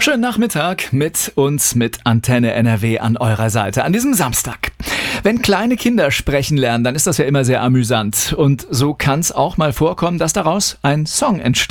Schönen Nachmittag mit uns, mit Antenne NRW an eurer Seite an diesem Samstag. Wenn kleine Kinder sprechen lernen, dann ist das ja immer sehr amüsant. Und so kann es auch mal vorkommen, dass daraus ein Song entsteht.